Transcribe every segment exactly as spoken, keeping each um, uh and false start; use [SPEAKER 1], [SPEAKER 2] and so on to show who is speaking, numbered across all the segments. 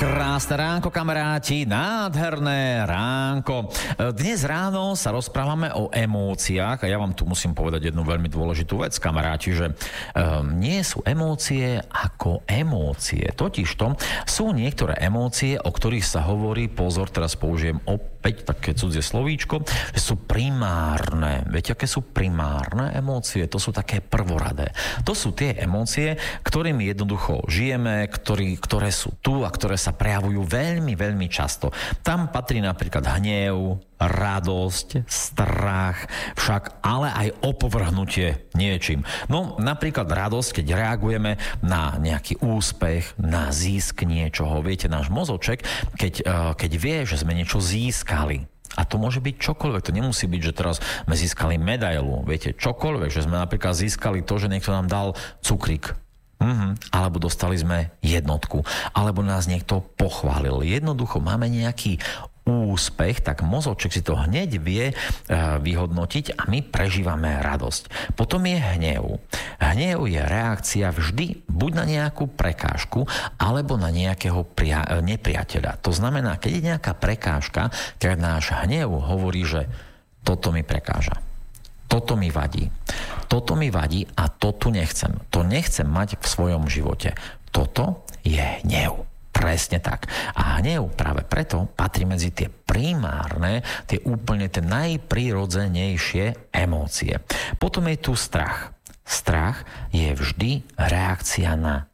[SPEAKER 1] Krásne ránko, kamaráti, nádherné ránko. Dnes ráno sa rozprávame o emóciách a ja vám tu musím povedať jednu veľmi dôležitú vec, kamaráti, že um, nie sú emócie ako emócie. Totižto sú niektoré emócie, o ktorých sa hovorí, pozor, teraz použijem opäť také cudzie slovíčko, že sú primárne. Viete, aké sú primárne emócie? To sú také prvoradé. To sú tie emócie, ktorými jednoducho žijeme, ktorý, ktoré sú tu a ktoré sa prejavujú veľmi, veľmi často. Tam patrí napríklad hnev, radosť, strach, však ale aj opovrhnutie niečím. No napríklad radosť, keď reagujeme na nejaký úspech, na získ niečoho. Viete, náš mozoček, keď, keď vie, že sme niečo získali, a to môže byť čokoľvek, to nemusí byť, že teraz sme získali medailu, viete, čokoľvek, že sme napríklad získali to, že niekto nám dal cukrík. Mm-hmm. Alebo dostali sme jednotku, alebo nás niekto pochválil. Jednoducho máme nejaký úspech, tak mozoček si to hneď vie e, vyhodnotiť a my prežívame radosť. Potom je hnev. Hnev je reakcia vždy buď na nejakú prekážku, alebo na nejakého pria- nepriateľa. To znamená, keď je nejaká prekážka, tak náš hnev hovorí, že toto mi prekáža. Toto mi vadí. Toto mi vadí a to tu nechcem. To nechcem mať v svojom živote. Toto je hnev. Presne tak. A hnev práve preto patrí medzi tie primárne, tie úplne tie najprirodzenejšie emócie. Potom je tu strach. Strach je vždy reakcia na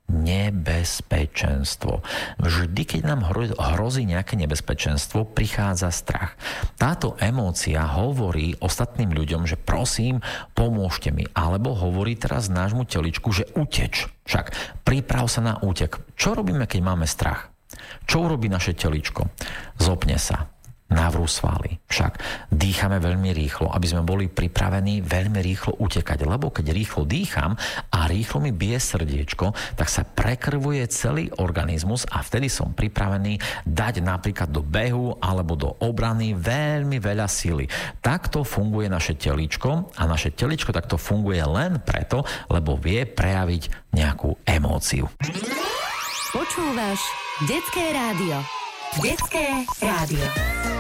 [SPEAKER 1] nebezpečenstvo. Vždy, keď nám hrozí nejaké nebezpečenstvo, prichádza strach. Táto emócia hovorí ostatným ľuďom, že prosím, pomôžte mi. Alebo hovorí teraz nášmu teličku, že uteč. Však priprav sa na útek. Čo robíme, keď máme strach? Čo urobí naše teličko? Zopne sa. Navrú svaly. Však dýchame veľmi rýchlo, aby sme boli pripravení veľmi rýchlo utekať. Lebo keď rýchlo dýcham a rýchlo mi bije srdiečko, tak sa prekrvuje celý organizmus a vtedy som pripravený dať napríklad do behu alebo do obrany veľmi veľa síly. Takto funguje naše teličko a naše teličko takto funguje len preto, lebo vie prejaviť nejakú emóciu.
[SPEAKER 2] Počúvaš Detské rádio. Detské rádio.